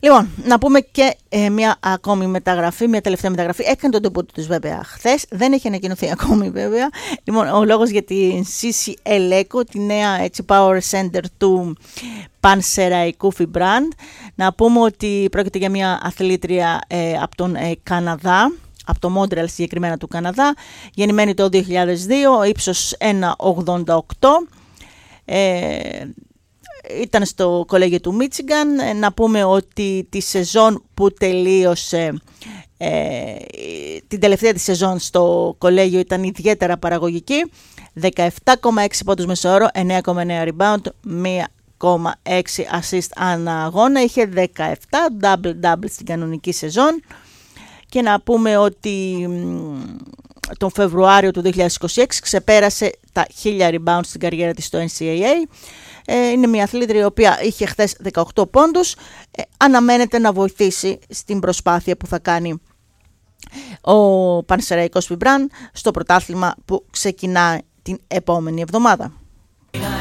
Λοιπόν, να πούμε και μια ακόμη μεταγραφή, μια τελευταία μεταγραφή. Έκανε τον τόπο του βέβαια χθες, δεν έχει ανακοινωθεί ακόμη βέβαια. Λοιπόν, ο λόγος για την Σίση Ελέκο, τη νέα έτσι, power center του πανσεραϊκού Φιμπραντ. Να πούμε ότι πρόκειται για μια αθλήτρια από τον Καναδά, από το Μόντρεαλ συγκεκριμένα του Καναδά, γεννημένη το 2002, ύψος 1,88. Ήταν στο κολέγιο του Μίτσιγκαν. Να πούμε ότι τη σεζόν που τελείωσε, την τελευταία της σεζόν στο κολέγιο ήταν ιδιαίτερα παραγωγική. 17,6 πόντους μεσόωρο, 9,9 rebound, 1,6 assist ανά αγώνα. Είχε 17 double-double στην κανονική σεζόν. Και να πούμε ότι τον Φεβρουάριο του 2026 ξεπέρασε τα 1000 rebounds στην καριέρα της στο NCAA. Είναι μια αθλήτρια η οποία είχε χθες 18 πόντους. Αναμένεται να βοηθήσει στην προσπάθεια που θα κάνει ο Πανσεραϊκός Φιμπραντ στο πρωτάθλημα που ξεκινά την επόμενη εβδομάδα.